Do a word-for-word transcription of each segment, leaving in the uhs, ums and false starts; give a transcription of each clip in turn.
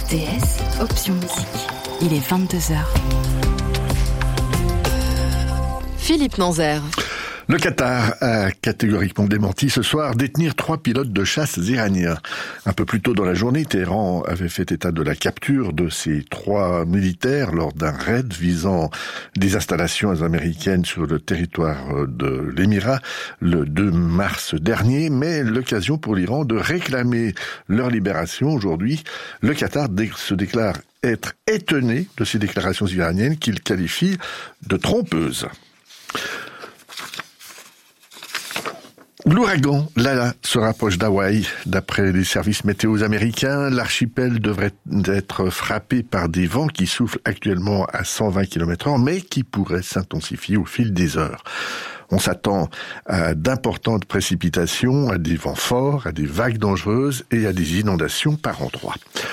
R T S, option musique. Il est vingt-deux heures. Philippe Nanzer. Le Qatar a catégoriquement démenti ce soir détenir trois pilotes de chasse iraniens. Un peu plus tôt dans la journée, Téhéran avait fait état de la capture de ces trois militaires lors d'un raid visant des installations américaines sur le territoire de l'Émirat le deux mars dernier, mais l'occasion pour l'Iran de réclamer leur libération. Aujourd'hui, le Qatar se déclare être étonné de ces déclarations iraniennes qu'il qualifie de trompeuses. L'ouragan Lala se rapproche d'Hawaï. D'après les services météo américains, l'archipel devrait être frappé par des vents qui soufflent actuellement à cent vingt kilomètres heure, mais qui pourraient s'intensifier au fil des heures. On s'attend à d'importantes précipitations, à des vents forts, à des vagues dangereuses et à des inondations par endroits.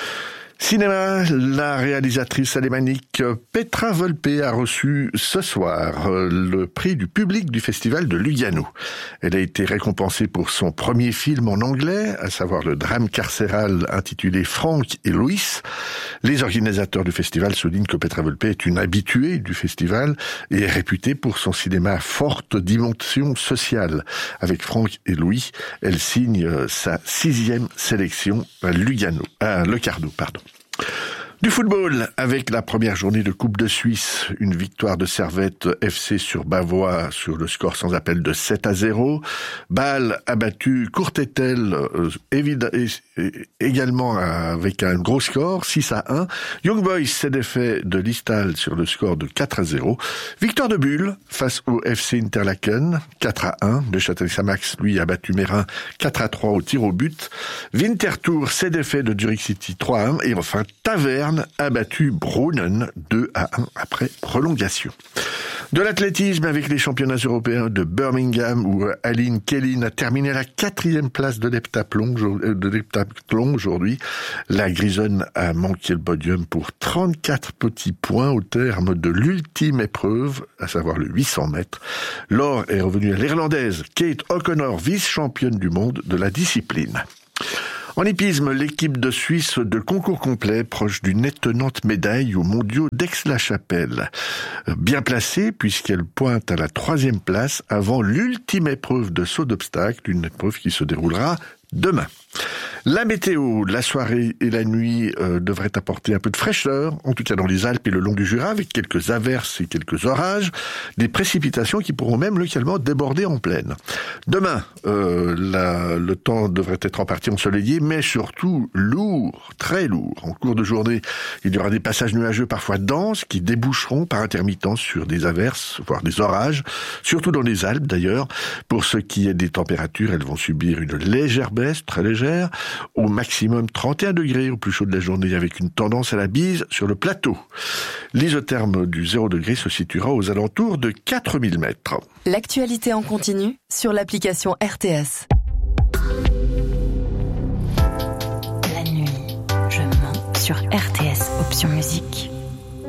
Cinéma, la réalisatrice alémanique Petra Volpe a reçu ce soir le prix du public du festival de Lugano. Elle a été récompensée pour son premier film en anglais, à savoir le drame carcéral intitulé Frank et Louis. Les organisateurs du festival soulignent que Petra Volpe est une habituée du festival et est réputée pour son cinéma à forte dimension sociale. Avec Frank et Louis, elle signe sa sixième sélection à Lugano, à Locarno, pardon. Du football, avec la première journée de Coupe de Suisse, une victoire de Servette F C sur Bavois sur le score sans appel de sept à zéro. Bâle a battu Courtétel euh, évid- également avec un gros score, six à un. Young Boys s'est défait de Listal sur le score de quatre à zéro. Victoire de Bulle face au F C Interlaken, quatre à un. De Châtel-Samax, lui, a battu Mérin quatre à trois au tir au but. Winterthur s'est défait de Zurich City trois à un. Et enfin, Taverne a battu Brunnen deux à un après prolongation. De l'athlétisme avec les championnats européens de Birmingham où Aline Kellin a terminé à la quatrième place de l'heptathlon, de l'heptathlon aujourd'hui. La Grisonne a manqué le podium pour trente-quatre petits points au terme de l'ultime épreuve, à savoir le huit cents mètres. L'or est revenu à l'Irlandaise Kate O'Connor, vice-championne du monde de la discipline. En hippisme, l'équipe de Suisse de concours complet proche d'une étonnante médaille aux mondiaux d'Aix-la-Chapelle. Bien placée puisqu'elle pointe à la troisième place avant l'ultime épreuve de saut d'obstacle, une épreuve qui se déroulera demain. La météo, la soirée et la nuit euh, devraient apporter un peu de fraîcheur, en tout cas dans les Alpes et le long du Jura, avec quelques averses et quelques orages, des précipitations qui pourront même localement déborder en plaine. Demain, euh, la, le temps devrait être en partie ensoleillé, mais surtout lourd, très lourd. En cours de journée, il y aura des passages nuageux parfois denses qui déboucheront par intermittence sur des averses, voire des orages, surtout dans les Alpes d'ailleurs. Pour ce qui est des températures, elles vont subir une légère baisse, très légère, au maximum trente et un degrés au plus chaud de la journée avec une tendance à la bise sur le plateau. L'isotherme du zéro degré se situera aux alentours de quatre mille mètres. L'actualité en continu sur l'application R T S. La nuit, je mens sur R T S, option musique.